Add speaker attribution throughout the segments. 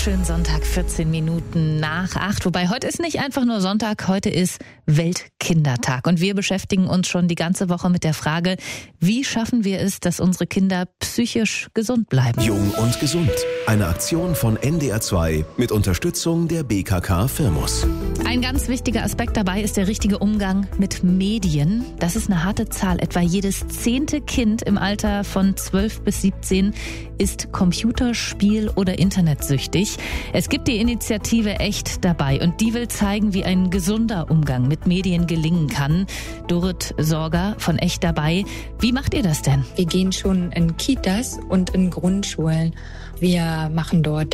Speaker 1: Schönen Sonntag, 14 Minuten nach 8. Wobei heute ist nicht einfach nur Sonntag, heute ist Weltkindertag. Und wir beschäftigen uns schon die ganze Woche mit der Frage, wie schaffen wir es, dass unsere Kinder psychisch gesund bleiben?
Speaker 2: Jung und gesund. Eine Aktion von NDR2 mit Unterstützung der BKK Firmus.
Speaker 1: Ein ganz wichtiger Aspekt dabei ist der richtige Umgang mit Medien. Das ist eine harte Zahl. Etwa jedes 10. Kind im Alter von 12 bis 17 ist computerspiel- oder internetsüchtig. Es gibt die Initiative Echt dabei und die will zeigen, wie ein gesunder Umgang mit Medien gelingen kann. Dorit Sorger von Echt dabei. Wie macht ihr das denn?
Speaker 3: Wir gehen schon in Kitas und in Grundschulen. Wir machen dort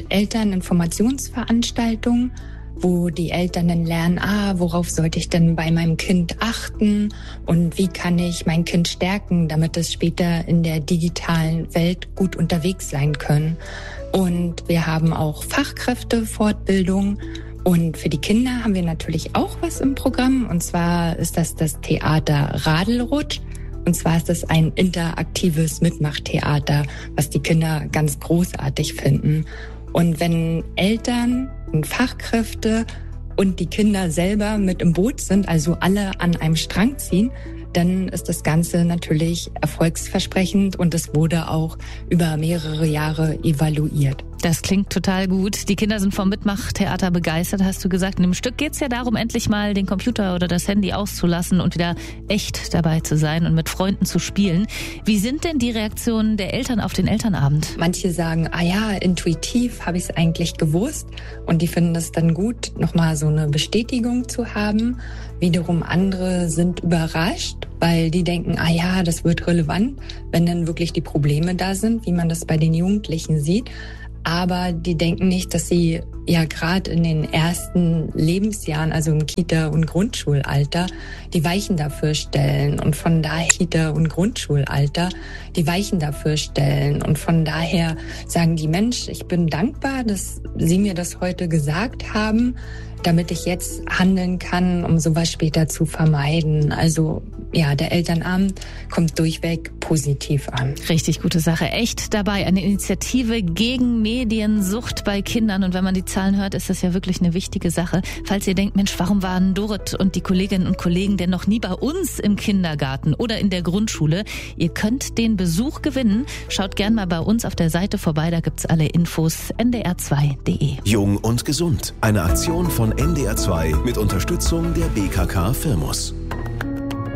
Speaker 3: Elterninformationsveranstaltungen, wo die Eltern dann lernen, worauf sollte ich denn bei meinem Kind achten und wie kann ich mein Kind stärken, damit es später in der digitalen Welt gut unterwegs sein können. Und wir haben auch Fachkräftefortbildung. Und für die Kinder haben wir natürlich auch was im Programm. Und zwar ist das Theater Radelrutsch. Und zwar ist das ein interaktives Mitmachtheater, was die Kinder ganz großartig finden. Und wenn Eltern und Fachkräfte und die Kinder selber mit im Boot sind, also alle an einem Strang ziehen, dann ist das Ganze natürlich erfolgsversprechend und es wurde auch über mehrere Jahre evaluiert.
Speaker 1: Das klingt total gut. Die Kinder sind vom Mitmachtheater begeistert, hast du gesagt. In dem Stück geht es ja darum, endlich mal den Computer oder das Handy auszulassen und wieder echt dabei zu sein und mit Freunden zu spielen. Wie sind denn die Reaktionen der Eltern auf den Elternabend?
Speaker 3: Manche sagen, intuitiv habe ich es eigentlich gewusst. Und die finden es dann gut, nochmal so eine Bestätigung zu haben. Wiederum andere sind überrascht, weil die denken, das wird relevant, wenn dann wirklich die Probleme da sind, wie man das bei den Jugendlichen sieht. Aber die denken nicht, dass sie ja gerade in den ersten Lebensjahren, also im Kita- und Grundschulalter, die Weichen dafür stellen. Und von daher sagen die, Mensch, ich bin dankbar, dass Sie mir das heute gesagt haben, damit ich jetzt handeln kann, um sowas später zu vermeiden. Also der Elternabend kommt durchweg positiv an.
Speaker 1: Richtig gute Sache. Echt dabei. Eine Initiative gegen Mediensucht bei Kindern. Und wenn man die Zahlen hört, ist das ja wirklich eine wichtige Sache. Falls ihr denkt, Mensch, warum waren Dorit und die Kolleginnen und Kollegen denn noch nie bei uns im Kindergarten oder in der Grundschule? Ihr könnt den Besuch gewinnen. Schaut gern mal bei uns auf der Seite vorbei. Da gibt's alle Infos. ndr2.de.
Speaker 2: Jung und gesund. Eine Aktion von NDR2 mit Unterstützung der BKK Firmus.